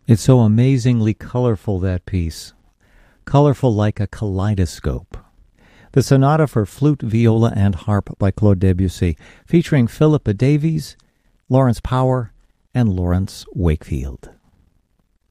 It's so amazingly colorful, that piece. Colorful like a kaleidoscope. The Sonata for Flute, Viola, and Harp by Claude Debussy, featuring Philippa Davies, Lawrence Power, and Lawrence Wakefield.